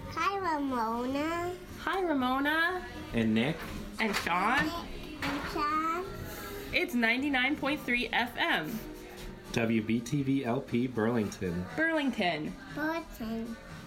Hi, Ramona. Hi, Ramona. And Nick. And Sean. And Sean. It's 99.3 FM. WBTV LP Burlington. Burlington. Burton.